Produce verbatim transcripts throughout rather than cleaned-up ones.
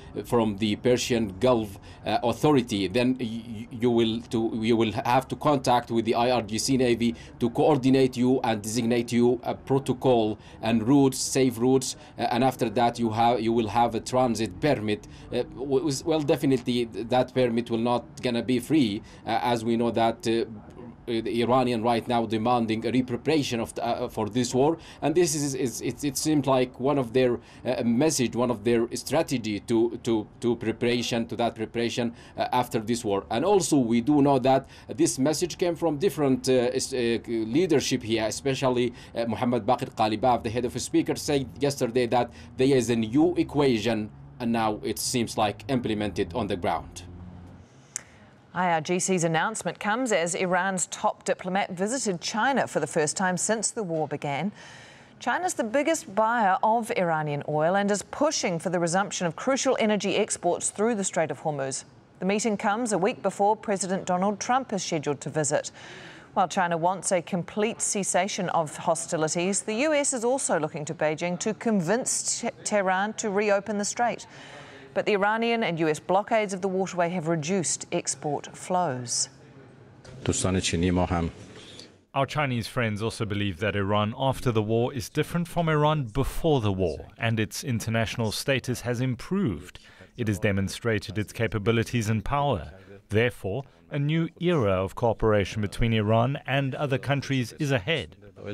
from the Persian Gulf uh, Authority, then you will to you will have to contact with the I R G C Navy to coordinate you and designate you a protocol and routes, safe routes, uh, and after that you have you will have a transit permit. Uh, well, definitely that permit will not gonna be free, uh, as we know that. Uh, The Iranian right now demanding a repreparation of the, uh, for this war, and this is, is it, it seems like one of their uh, message, one of their strategy to to to preparation to that preparation uh, after this war. And also we do know that this message came from different uh, uh, leadership here, especially uh, Mohammad Baqir Qalibaf, the head of speaker, said yesterday that there is a new equation, and now it seems like implemented on the ground. I R G C's announcement comes as Iran's top diplomat visited China for the first time since the war began. China's the biggest buyer of Iranian oil and is pushing for the resumption of crucial energy exports through the Strait of Hormuz. The meeting comes a week before President Donald Trump is scheduled to visit. While China wants a complete cessation of hostilities, the U S is also looking to Beijing to convince Tehran to reopen the strait. But the Iranian and U S blockades of the waterway have reduced export flows. Our Chinese friends also believe that Iran after the war is different from Iran before the war, and its international status has improved. It has demonstrated its capabilities and power. Therefore, a new era of cooperation between Iran and other countries is ahead.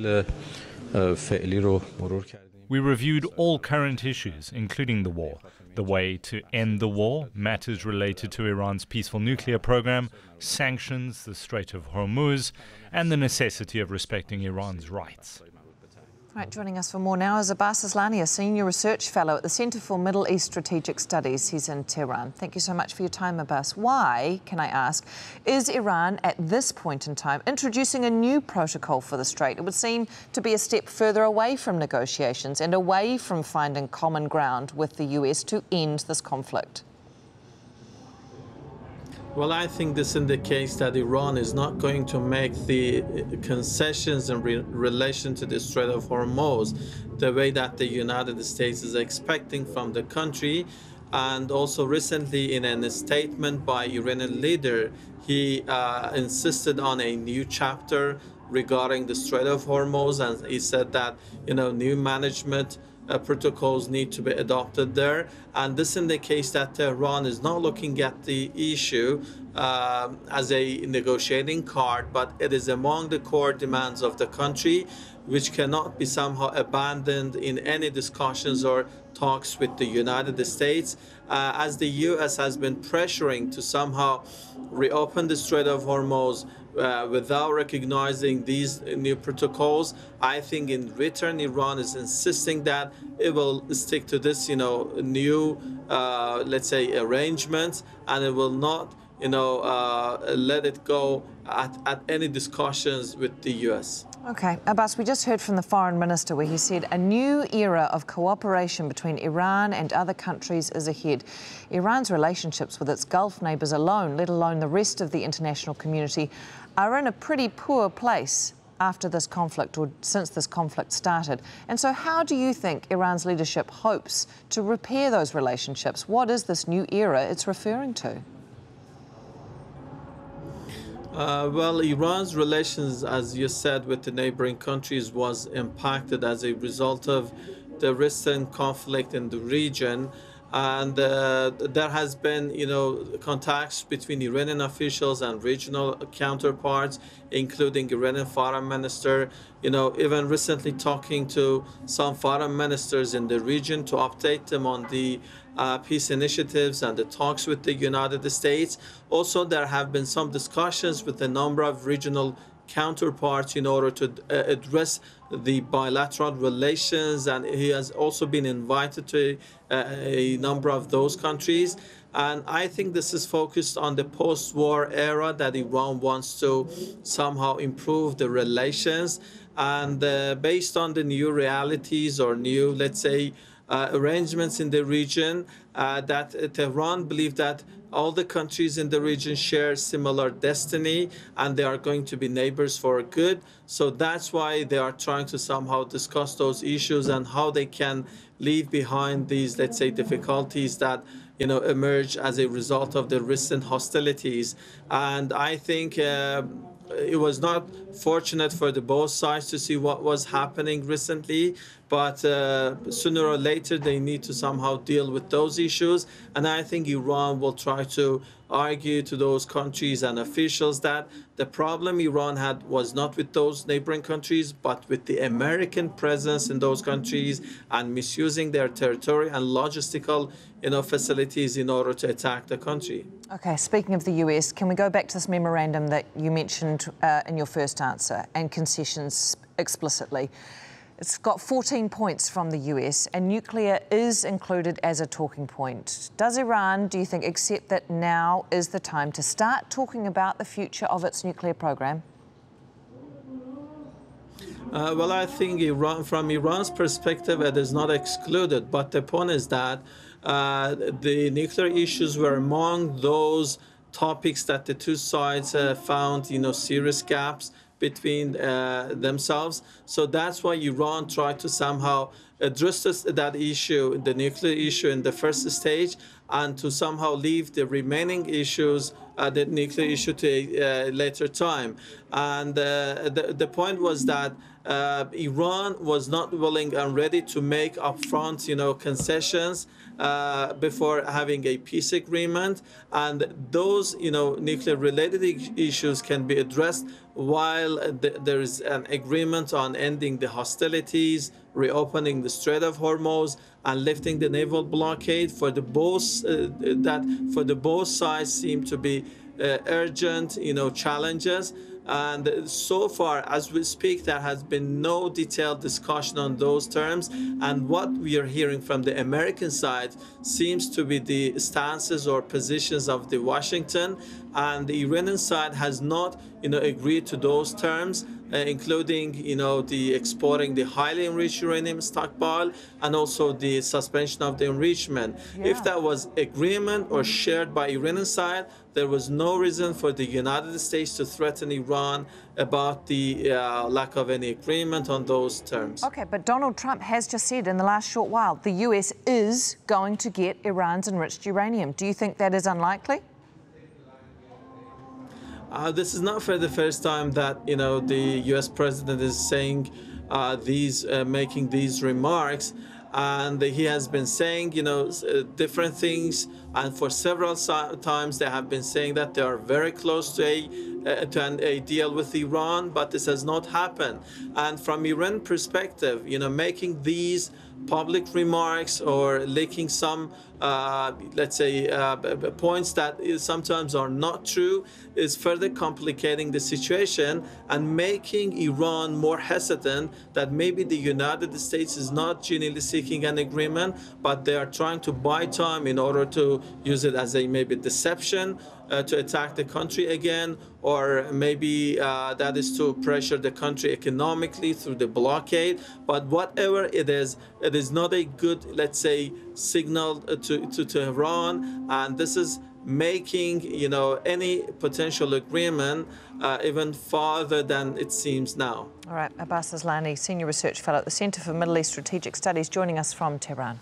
We reviewed all current issues, including the war, the way to end the war, matters related to Iran's peaceful nuclear program, sanctions, the Strait of Hormuz, and the necessity of respecting Iran's rights. Right, joining us for more now is Abbas Aslani, a Senior Research Fellow at the Centre for Middle East Strategic Studies. He's in Tehran. Thank you so much for your time, Abbas. Why, can I ask, is Iran at this point in time introducing a new protocol for the Strait? It would seem to be a step further away from negotiations and away from finding common ground with the U S to end this conflict. Well, I think this indicates that Iran is not going to make the concessions in re relation to the Strait of Hormuz the way that the United States is expecting from the country. And also recently in a statement by Iranian leader, he uh, insisted on a new chapter regarding the Strait of Hormuz, and he said that, you know, new management Uh, protocols need to be adopted there, and this indicates that Tehran is not looking at the issue uh, as a negotiating card, but it is among the core demands of the country, which cannot be somehow abandoned in any discussions or talks with the United States, uh, as the U S has been pressuring to somehow reopen the Strait of Hormuz uh, without recognizing these new protocols. I think in return, Iran is insisting that it will stick to this, you know, new, uh, let's say, arrangement, and it will not, you know, uh, let it go at, at any discussions with the U S. OK. Abbas, we just heard from the Foreign Minister where he said a new era of cooperation between Iran and other countries is ahead. Iran's relationships with its Gulf neighbours alone, let alone the rest of the international community, are in a pretty poor place after this conflict, or since this conflict started. And so how do you think Iran's leadership hopes to repair those relationships? What is this new era it's referring to? Uh, well, Iran's relations, as you said, with the neighboring countries was impacted as a result of the recent conflict in the region. And uh, there has been, you know, contacts between Iranian officials and regional counterparts, including Iranian foreign minister, you know, even recently talking to some foreign ministers in the region to update them on the uh, peace initiatives and the talks with the United States. Also, there have been some discussions with a number of regional counterparts in order to uh, address the bilateral relations, and he has also been invited to uh, a number of those countries. And I think this is focused on the post-war era that Iran wants to somehow improve the relations, and uh, based on the new realities or new, let's say, uh, arrangements in the region, uh, that uh, Tehran believe that all the countries in the region share similar destiny and they are going to be neighbors for good. So that's why they are trying to somehow discuss those issues and how they can leave behind these, let's say, difficulties that you know, emerged as a result of the recent hostilities. And I think uh, it was not fortunate for the both sides to see what was happening recently, but uh, sooner or later they need to somehow deal with those issues. And I think Iran will try to argue to those countries and officials that the problem Iran had was not with those neighboring countries, but with the American presence in those countries and misusing their territory and logistical, you know, facilities in order to attack the country. Okay, speaking of the U S, can we go back to this memorandum that you mentioned uh, in your first answer and concessions explicitly? It's got fourteen points from the U S and nuclear is included as a talking point. Does Iran, do you think, accept that now is the time to start talking about the future of its nuclear program? Uh, well, I think Iran, from Iran's perspective, it is not excluded. But the point is that uh, the nuclear issues were among those topics that the two sides uh, found, you know, serious gaps between uh, themselves. So that's why Iran tried to somehow address this, that issue, the nuclear issue, in the first stage, and to somehow leave the remaining issues, uh, the nuclear issue, to a uh, later time. And uh, the, the point was that uh, Iran was not willing and ready to make upfront, you know, concessions uh, before having a peace agreement. And those, you know, nuclear-related issues can be addressed while th there is an agreement on ending the hostilities, reopening the Strait of Hormuz, and lifting the naval blockade. For the both uh, that for the both sides seem to be uh, urgent, you know, challenges. And so far, as we speak, there has been no detailed discussion on those terms. And what we are hearing from the American side seems to be the stances or positions of the Washington. And the Iranian side has not, you know, agreed to those terms, uh, including, you know, the exporting the highly enriched uranium stockpile and also the suspension of the enrichment. Yeah. If that was agreement or shared by Iranian side, there was no reason for the United States to threaten Iran about the uh, lack of any agreement on those terms. Okay, but Donald Trump has just said in the last short while the U S is going to get Iran's enriched uranium. Do you think that is unlikely? Uh, this is not for the first time that, you know, the U S president is saying uh, these, uh, making these remarks. And he has been saying, you know, different things. And for several times they have been saying that they are very close to a, uh, to an, a deal with Iran, but this has not happened. And from Iran perspective, you know, making these public remarks or leaking some, uh, let's say, uh, points that sometimes are not true is further complicating the situation and making Iran more hesitant that maybe the United States is not genuinely seeking an agreement, but they are trying to buy time in order to use it as a maybe deception uh, to attack the country again, or maybe uh, that is to pressure the country economically through the blockade. But whatever it is, it is not a good, let's say, signal to, to Tehran, and this is making, you know, any potential agreement uh, even farther than it seems now. All right, Abbas Aslani, Senior Research Fellow at the Centre for Middle East Strategic Studies, joining us from Tehran.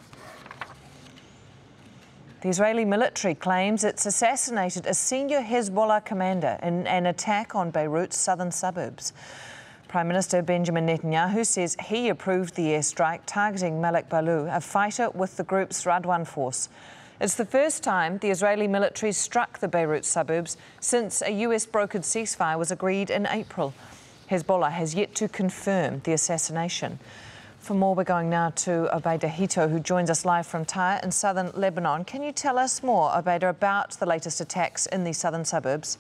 The Israeli military claims it's assassinated a senior Hezbollah commander in an attack on Beirut's southern suburbs. Prime Minister Benjamin Netanyahu says he approved the airstrike targeting Malik Balou, a fighter with the group's Radwan force. It's the first time the Israeli military struck the Beirut suburbs since a U S-brokered ceasefire was agreed in April. Hezbollah has yet to confirm the assassination. For more, we're going now to Obaida Hito, who joins us live from Tyre in southern Lebanon. Can you tell us more, Obaida, about the latest attacks in the southern suburbs?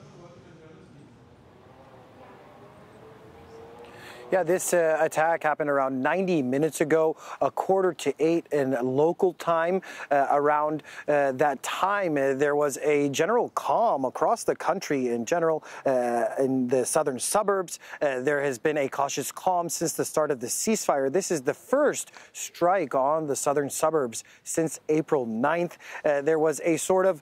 Yeah, this uh, attack happened around ninety minutes ago, a quarter to eight in local time. Uh, around uh, that time, uh, there was a general calm across the country in general. Uh, in the southern suburbs, uh, there has been a cautious calm since the start of the ceasefire. This is the first strike on the southern suburbs since April ninth. Uh, there was a sort of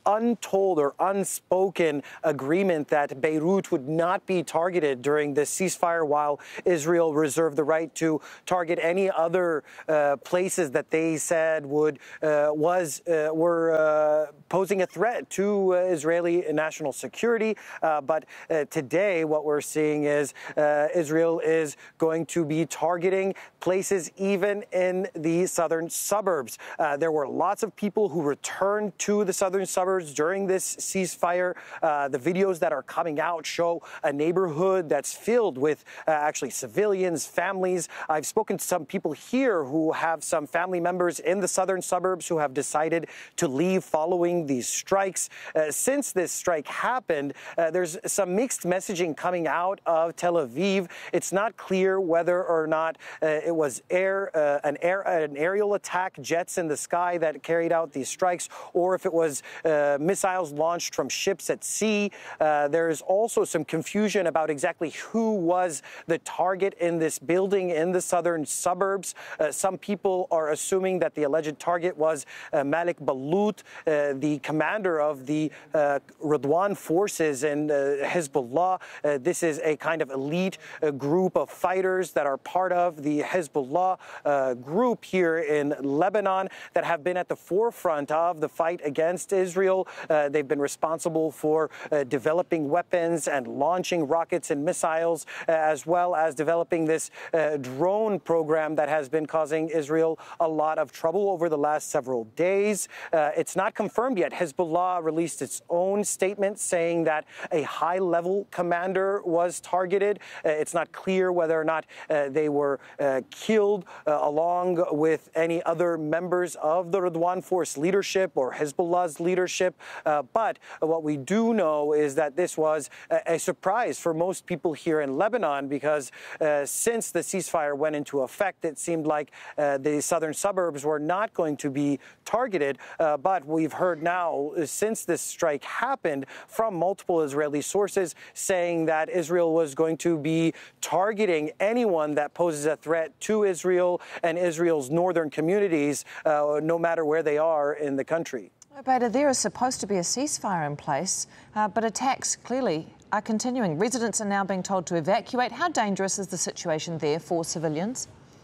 untold or unspoken agreement that Beirut would not be targeted during this ceasefire, while Israel reserved the right to target any other uh, places that they said would uh, was uh, were uh, posing a threat to uh, Israeli national security. Uh, but uh, today, what we're seeing is uh, Israel is going to be targeting places even in the southern suburbs. Uh, there were lots of people who returned to the southern suburbs during this ceasefire. Uh, the videos that are coming out show a neighborhood that's filled with uh, actually civilians, families. I've spoken to some people here who have some family members in the southern suburbs who have decided to leave following these strikes. Uh, since this strike happened, uh, there's some mixed messaging coming out of Tel Aviv. It's not clear whether or not uh, it was air, uh, an air, an aerial attack, jets in the sky that carried out these strikes, or if it was uh, missiles launched from ships at sea. Uh, there's also some confusion about exactly who was the target in this building in the southern suburbs. Uh, some people are assuming that the alleged target was uh, Malik Balut, uh, the commander of the uh, Radwan forces in uh, Hezbollah. Uh, this is a kind of elite uh, group of fighters that are part of the Hezbollah uh, group here in Lebanon that have been at the forefront of the fight against Israel. Uh, they've been responsible for uh, developing weapons and launching rockets and missiles, uh, as well as developing this uh, drone program that has been causing Israel a lot of trouble over the last several days. Uh, it's not confirmed yet. Hezbollah released its own statement saying that a high-level commander was targeted. Uh, it's not clear whether or not uh, they were uh, killed uh, along with any other members of the Radwan Force leadership or Hezbollah's leadership. Uh, but what we do know is that this was a, a surprise for most people here in Lebanon, because uh, since the ceasefire went into effect, it seemed like uh, the southern suburbs were not going to be targeted. Uh, but we've heard now, since this strike happened, from multiple Israeli sources saying that Israel was going to be targeting anyone that poses a threat to Israel and Israel's northern communities, uh, no matter where they are in the country. Obaida, there is supposed to be a ceasefire in place, uh, but attacks clearly are continuing. Residents are now being told to evacuate. How dangerous is the situation there for civilians?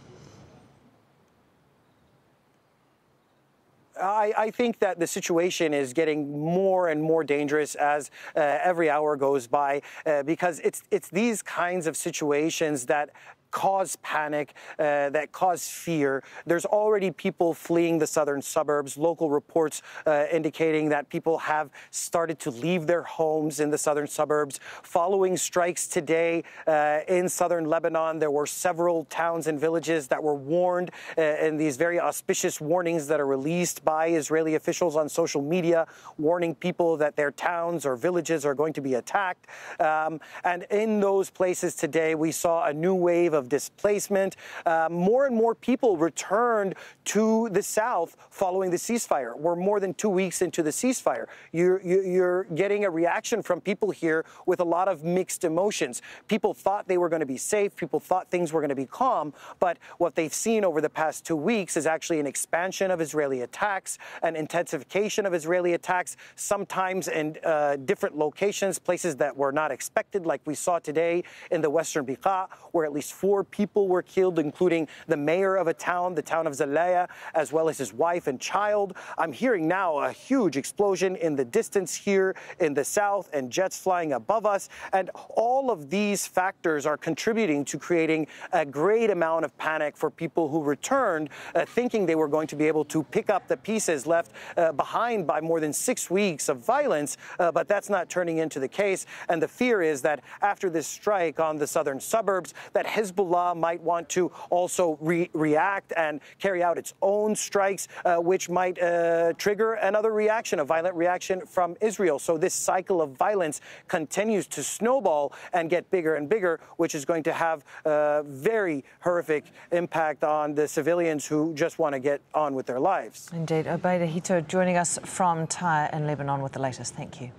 I, I think that the situation is getting more and more dangerous as uh, every hour goes by, uh, because it's it's these kinds of situations that cause panic, uh, that cause fear. There's already people fleeing the southern suburbs. Local reports uh, indicating that people have started to leave their homes in the southern suburbs. Following strikes today uh, in southern Lebanon, there were several towns and villages that were warned uh, in these very auspicious warnings that are released by Israeli officials on social media, warning people that their towns or villages are going to be attacked. Um, and in those places today, we saw a new wave of displacement. Uh, more and more people returned to the south following the ceasefire. We're more than two weeks into the ceasefire. You're, you're getting a reaction from people here with a lot of mixed emotions. People thought they were going to be safe. People thought things were going to be calm. But what they've seen over the past two weeks is actually an expansion of Israeli attacks, an intensification of Israeli attacks, sometimes in uh, different locations, places that were not expected, like we saw today in the Western Bekaa, where at least four people were killed, including the mayor of a town, the town of Zalaya, as well as his wife and child. I'm hearing now a huge explosion in the distance here in the south and jets flying above us. And all of these factors are contributing to creating a great amount of panic for people who returned, uh, thinking they were going to be able to pick up the pieces left uh, behind by more than six weeks of violence. Uh, but that's not turning into the case. And the fear is that after this strike on the southern suburbs, that Hezbollah might want to also re react and carry out its own strikes, uh, which might uh, trigger another reaction, a violent reaction from Israel. So this cycle of violence continues to snowball and get bigger and bigger, which is going to have a very horrific impact on the civilians who just want to get on with their lives. Indeed. Obaida Hito joining us from Tyre in Lebanon with the latest. Thank you.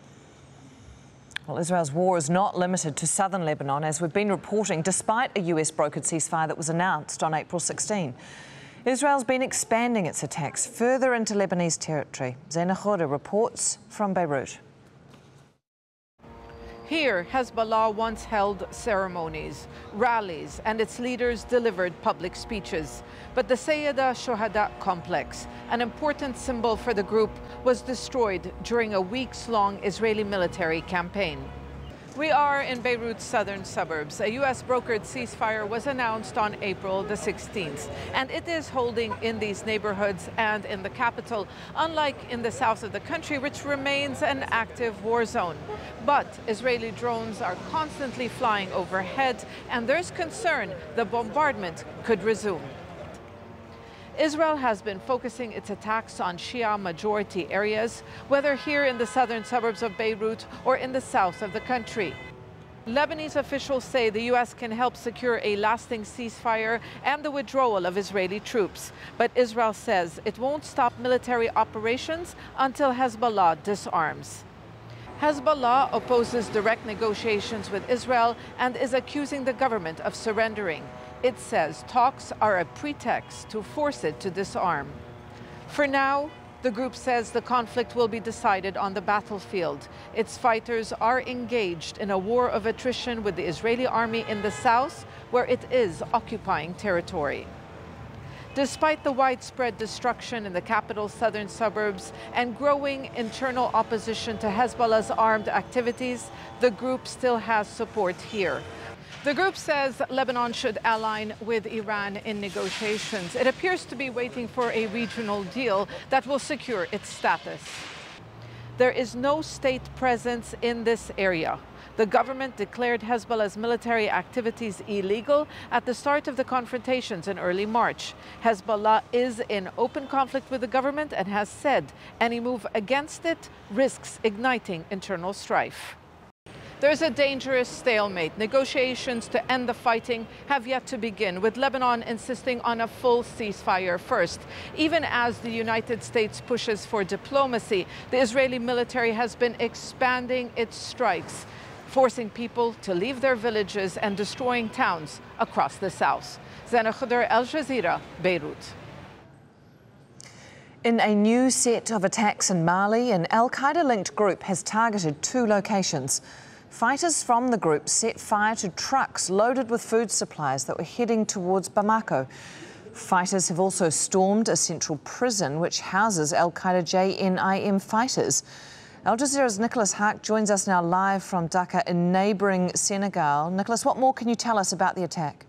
Well, Israel's war is not limited to southern Lebanon, as we've been reporting, despite a U S brokered ceasefire that was announced on April sixteenth. Israel's been expanding its attacks further into Lebanese territory. Zaina Khoury reports from Beirut. Here, Hezbollah once held ceremonies, rallies, and its leaders delivered public speeches. But the Sayyida Shohada complex, an important symbol for the group, was destroyed during a weeks-long Israeli military campaign. We are in Beirut's southern suburbs. A U S brokered ceasefire was announced on April the sixteenth, and it is holding in these neighborhoods and in the capital, unlike in the south of the country, which remains an active war zone. But Israeli drones are constantly flying overhead, and there's concern the bombardment could resume. Israel has been focusing its attacks on Shia majority areas, whether here in the southern suburbs of Beirut or in the south of the country. Lebanese officials say the U S can help secure a lasting ceasefire and the withdrawal of Israeli troops. But Israel says it won't stop military operations until Hezbollah disarms. Hezbollah opposes direct negotiations with Israel and is accusing the government of surrendering. It says talks are a pretext to force it to disarm. For now, the group says the conflict will be decided on the battlefield. Its fighters are engaged in a war of attrition with the Israeli army in the south, where it is occupying territory. Despite the widespread destruction in the capital's southern suburbs and growing internal opposition to Hezbollah's armed activities, the group still has support here. The group says Lebanon should align with Iran in negotiations. It appears to be waiting for a regional deal that will secure its status. There is no state presence in this area. The government declared Hezbollah's military activities illegal at the start of the confrontations in early March. Hezbollah is in open conflict with the government and has said any move against it risks igniting internal strife. There's a dangerous stalemate. Negotiations to end the fighting have yet to begin, with Lebanon insisting on a full ceasefire first. Even as the United States pushes for diplomacy, the Israeli military has been expanding its strikes, forcing people to leave their villages and destroying towns across the south. Zaina Khoury, Al Jazeera, Beirut. In a new set of attacks in Mali, an al-Qaeda-linked group has targeted two locations. Fighters from the group set fire to trucks loaded with food supplies that were heading towards Bamako. Fighters have also stormed a central prison which houses al-Qaeda J N I M fighters. Al Jazeera's Nicholas Haque joins us now live from Dakar in neighbouring Senegal. Nicholas, what more can you tell us about the attack?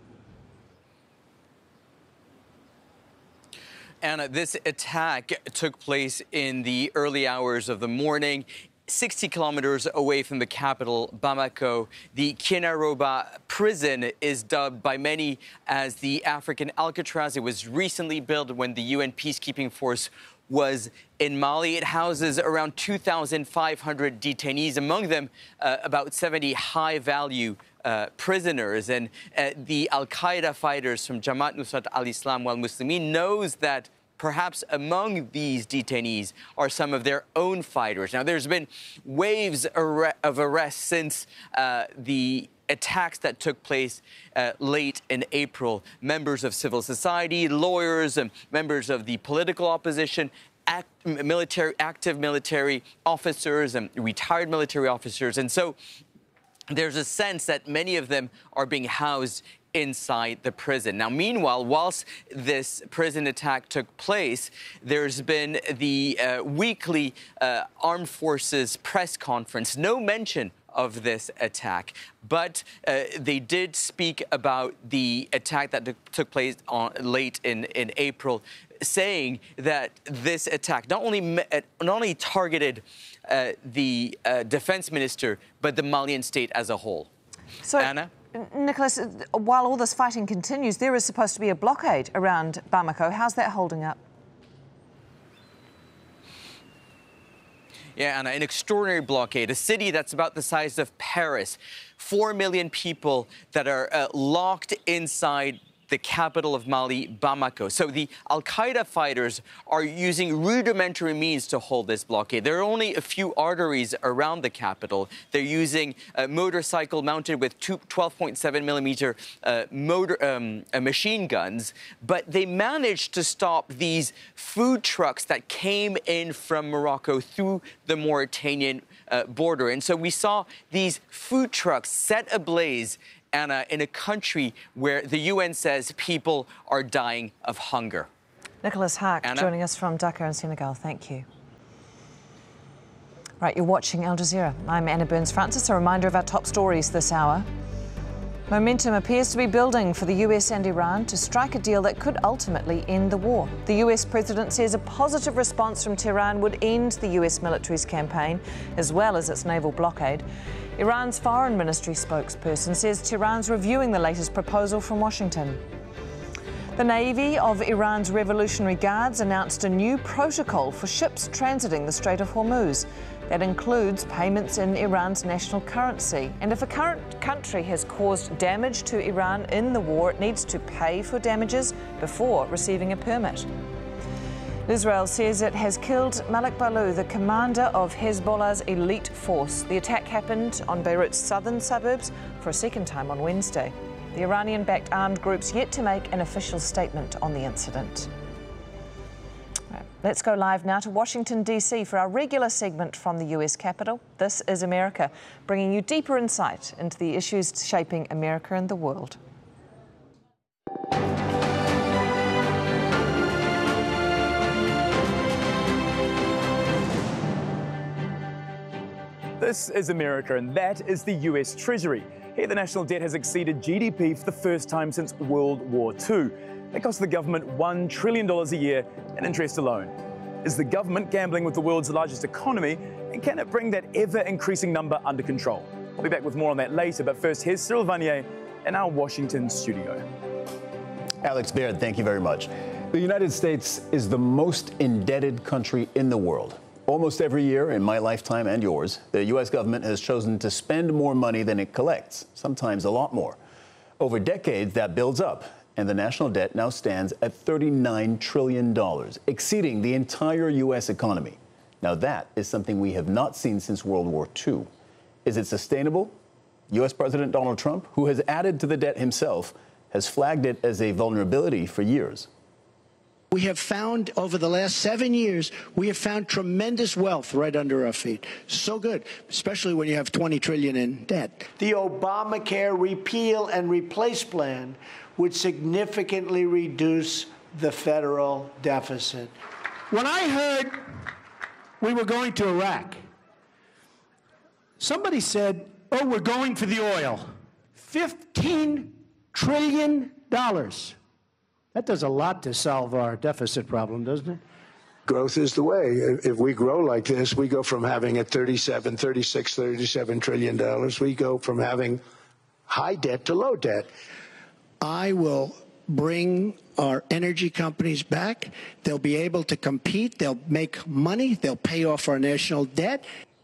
Anna, this attack took place in the early hours of the morning, sixty kilometers away from the capital, Bamako. The Kenaroba prison is dubbed by many as the African Alcatraz. It was recently built when the U N peacekeeping force was in Mali. It houses around two thousand five hundred detainees, among them uh, about seventy high-value uh, prisoners. And uh, the al-Qaeda fighters from Jamaat Nusrat al-Islam wal Muslimin knows that perhaps among these detainees are some of their own fighters. Now, there's been waves of arrests since uh, the attacks that took place uh, late in April. Members of civil society, lawyers, and members of the political opposition, act, military, active military officers and retired military officers. And so there's a sense that many of them are being housed inside the prison. Now, meanwhile, whilst this prison attack took place, there's been the uh, weekly uh, Armed Forces press conference. No mention of this attack, but uh, they did speak about the attack that took place on, late in, in April, saying that this attack not only not only targeted uh, the uh, defense minister, but the Malian state as a whole. So, Anna? Nicholas, while all this fighting continues, there is supposed to be a blockade around Bamako. How's that holding up? Yeah, Anna, an extraordinary blockade, a city that's about the size of Paris. Four million people that are uh, locked inside the capital of Mali, Bamako. So the Al-Qaeda fighters are using rudimentary means to hold this blockade. There are only a few arteries around the capital. They're using a motorcycle mounted with twelve point seven millimeter uh, motor um, uh, machine guns, but they managed to stop these food trucks that came in from Morocco through the Mauritanian uh, border. And so we saw these food trucks set ablaze, Anna, in a country where the U N says people are dying of hunger. Nicholas Haak Anna? joining us from Dakar in Senegal. Thank you. Right, you're watching Al Jazeera. I'm Anna Burns-Francis. A reminder of our top stories this hour. Momentum appears to be building for the U S and Iran to strike a deal that could ultimately end the war. The U S president says a positive response from Tehran would end the U S military's campaign, as well as its naval blockade. Iran's foreign ministry spokesperson says Tehran's reviewing the latest proposal from Washington. The Navy of Iran's Revolutionary Guards announced a new protocol for ships transiting the Strait of Hormuz. That includes payments in Iran's national currency. And if a current country has caused damage to Iran in the war, it needs to pay for damages before receiving a permit. Israel says it has killed Malik Balou, the commander of Hezbollah's elite force. The attack happened on Beirut's southern suburbs for a second time on Wednesday. The Iranian-backed armed group's yet to make an official statement on the incident. Let's go live now to Washington, D C for our regular segment from the U S Capitol. This is America, bringing you deeper insight into the issues shaping America and the world. This is America, and that is the U S Treasury. Here, the national debt has exceeded G D P for the first time since World War Two. That costs the government one trillion dollars a year in interest alone. Is the government gambling with the world's largest economy, and can it bring that ever-increasing number under control? I'll be back with more on that later, but first, here's Cyril Vanier in our Washington studio. Alex Baird, thank you very much. The United States is the most indebted country in the world. Almost every year in my lifetime and yours, the U S government has chosen to spend more money than it collects, sometimes a lot more. Over decades, that builds up, and the national debt now stands at thirty-nine trillion dollars, exceeding the entire U S economy. Now that is something we have not seen since World War Two. Is it sustainable? U S President Donald Trump, who has added to the debt himself, has flagged it as a vulnerability for years. We have found, over the last seven years, we have found tremendous wealth right under our feet. So good, especially when you have twenty trillion dollars in debt. The Obamacare repeal and replace plan would significantly reduce the federal deficit. When I heard we were going to Iraq, somebody said, oh, we're going for the oil. fifteen trillion dollars. That does a lot to solve our deficit problem, doesn't it? Growth is the way. If we grow like this, we go from having a thirty-seven, thirty-six, thirty-seven trillion dollars. We go from having high debt to low debt. I will bring our energy companies back. They'll be able to compete. They'll make money. They'll pay off our national debt.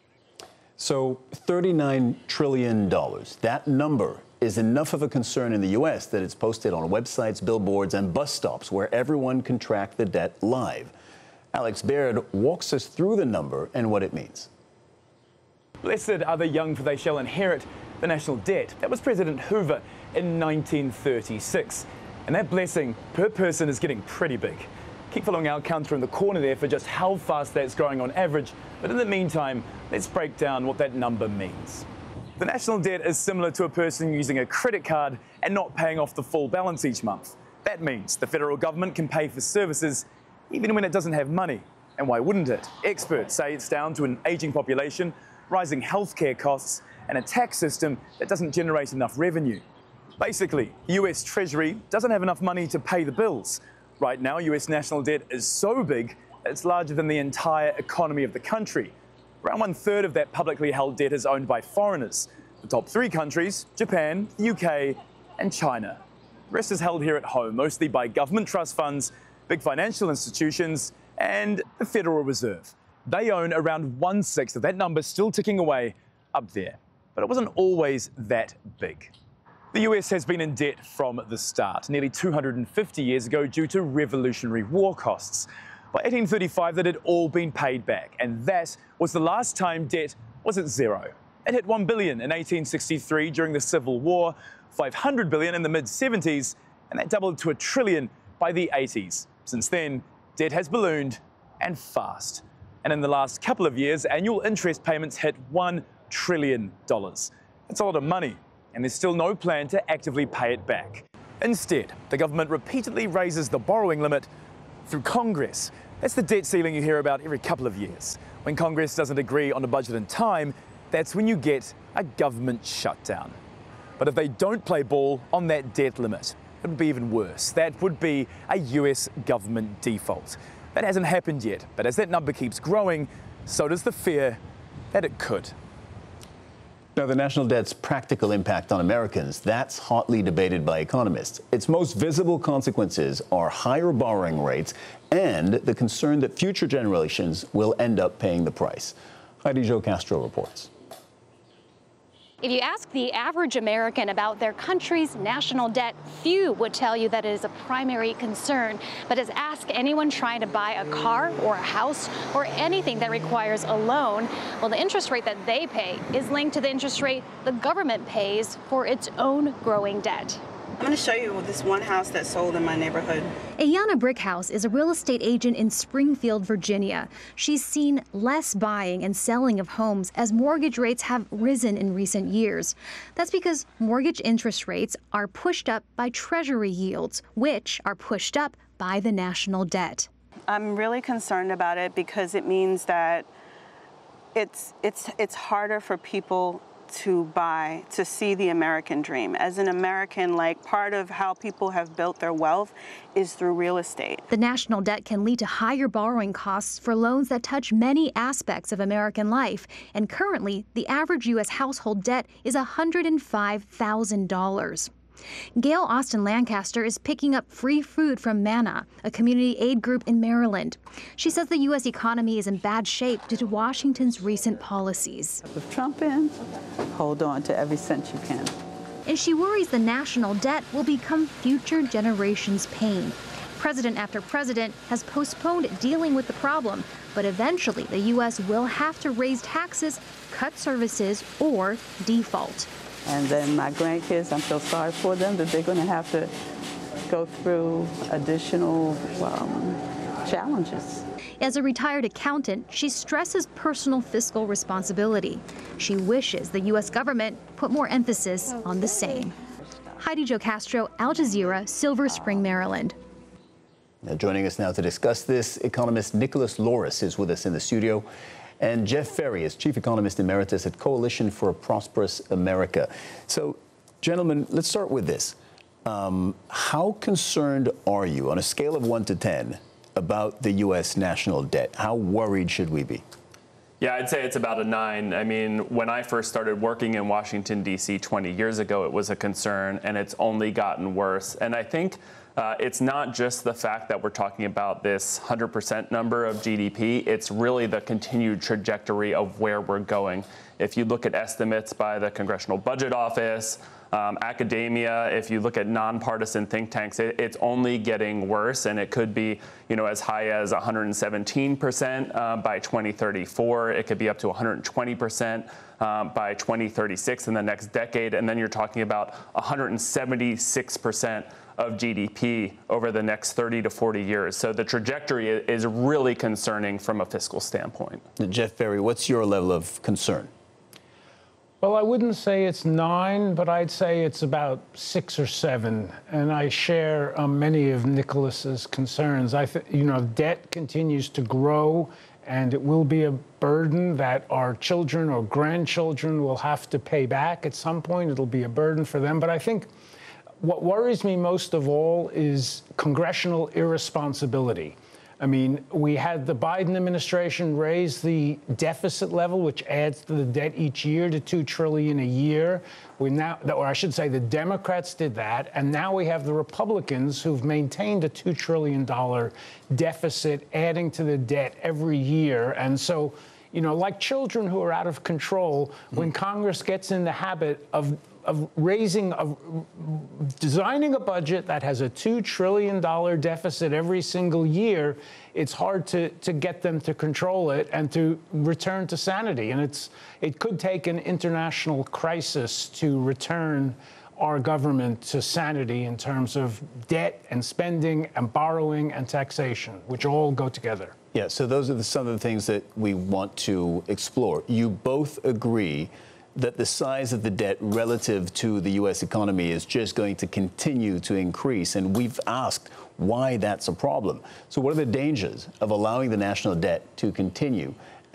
So thirty-nine trillion dollars, that number is enough of a concern in the U S that it's posted on websites, billboards, and bus stops where everyone can track the debt live. Alex Baird walks us through the number and what it means. Blessed are the young, for they shall inherit the national debt. That was President Hoover in nineteen thirty-six. And that blessing per person is getting pretty big. Keep following our counter in the corner there for just how fast that's growing on average. But in the meantime, let's break down what that number means. The national debt is similar to a person using a credit card and not paying off the full balance each month. That means the federal government can pay for services even when it doesn't have money. And why wouldn't it? Experts say it's down to an aging population, rising healthcare costs, and a tax system that doesn't generate enough revenue. Basically, the U S Treasury doesn't have enough money to pay the bills. Right now, U S national debt is so big that it's larger than the entire economy of the country. Around one third of that publicly held debt is owned by foreigners. The top three countries, Japan, the U K, and China. The rest is held here at home, mostly by government trust funds, big financial institutions, and the Federal Reserve. They own around one-sixth of that number, still ticking away up there. But it wasn't always that big. The U S has been in debt from the start, nearly two hundred fifty years ago due to Revolutionary War costs. By eighteen thirty-five, that had all been paid back, and that was the last time debt was at zero. It hit one billion dollars in eighteen sixty-three during the Civil War, five hundred billion dollars in the mid seventies, and that doubled to a trillion by the eighties. Since then, debt has ballooned, and fast. And in the last couple of years, annual interest payments hit one trillion dollars. That's a lot of money, and there's still no plan to actively pay it back. Instead, the government repeatedly raises the borrowing limit through Congress. That's the debt ceiling you hear about every couple of years. When Congress doesn't agree on a budget in time, that's when you get a government shutdown. But if they don't play ball on that debt limit, it would be even worse. That would be a U S government default. That hasn't happened yet, but as that number keeps growing, so does the fear that it could. Now, the national debt's practical impact on Americans, that's hotly debated by economists. Its most visible consequences are higher borrowing rates and the concern that future generations will end up paying the price. Heidi Jo Castro reports. If you ask the average American about their country's national debt, few would tell you that it is a primary concern. But as ask anyone trying to buy a car or a house or anything that requires a loan, well, the interest rate that they pay is linked to the interest rate the government pays for its own growing debt. I'm going to show you this one house that sold in my neighborhood. Ayana Brickhouse is a real estate agent in Springfield, Virginia. She's seen less buying and selling of homes as mortgage rates have risen in recent years. That's because mortgage interest rates are pushed up by Treasury yields, which are pushed up by the national debt. I'm really concerned about it because it means that it's it's it's harder for people to buy, to see the American dream. As an American, like, part of how people have built their wealth is through real estate. The national debt can lead to higher borrowing costs for loans that touch many aspects of American life. And currently, the average U S household debt is one hundred five thousand dollars. Gail Austin Lancaster is picking up free food from Manna, a community aid group in Maryland. She says the U S economy is in bad shape due to Washington's recent policies. With Trump in, hold on to every cent you can. And she worries the national debt will become future generations' pain. President after president has postponed dealing with the problem, but eventually the U S will have to raise taxes, cut services, or default. And then my grandkids, I'm so sorry for them that they're going to have to go through additional um, challenges. As a retired accountant, she stresses personal fiscal responsibility. She wishes the U S government put more emphasis on the same. Heidi Jo Castro, Al Jazeera, Silver Spring, Maryland. Now, joining us now to discuss this, economist Nicholas Loris is with us in the studio. And Jeff Ferry is Chief Economist Emeritus at Coalition for a Prosperous America. So, gentlemen, let's start with this. Um, how concerned are you, on a scale of one to ten, about the U S national debt? How worried should we be? Yeah, I'd say it's about a nine. I mean, when I first started working in Washington, D C twenty years ago, it was a concern, and it's only gotten worse. And I think Uh, it's not just the fact that we're talking about this one hundred percent number of G D P, it's really the continued trajectory of where we're going. If you look at estimates by the Congressional Budget Office, um, academia, if you look at nonpartisan think tanks, it, it's only getting worse, and it could be, you know, as high as one hundred seventeen percent uh, by twenty thirty-four. It could be up to one hundred twenty percent um, by twenty thirty-six in the next decade, and then you're talking about one hundred seventy-six percent of G D P over the next thirty to forty years. So the trajectory is really concerning from a fiscal standpoint. Jeff Ferry, what's your level of concern? Well, I wouldn't say it's nine, but I'd say it's about six or seven. And I share um, many of Nicholas's concerns. I think, you know, debt continues to grow, and it will be a burden that our children or grandchildren will have to pay back at some point. It'll be a burden for them. But I think what worries me most of all is congressional irresponsibility. I mean, we had the Biden administration raise the deficit level, which adds to the debt each year to two trillion dollars a year. We now, or I should say the Democrats did that, and now we have the Republicans who've maintained a two trillion dollars deficit, adding to the debt every year. And so, you know, like children who are out of control, when Congress gets in the habit of of raising, of designing a budget that has a two trillion dollars deficit every single year, it's hard to, to get them to control it and to return to sanity. And it's it could take an international crisis to return our government to sanity in terms of debt and spending and borrowing and taxation, which all go together. Yeah, so those are the, some of the things that we want to explore. You both agree that the size of the debt relative to the U S economy is just going to continue to increase, and we've asked why that's a problem. So what are the dangers of allowing the national debt to continue